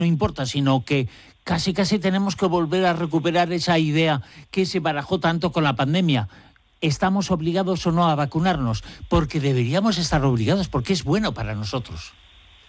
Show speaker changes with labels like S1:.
S1: no importa, sino que casi tenemos que volver a recuperar esa idea que se barajó tanto con la pandemia. ¿Estamos obligados o no a vacunarnos? Porque deberíamos estar obligados, porque es bueno para nosotros.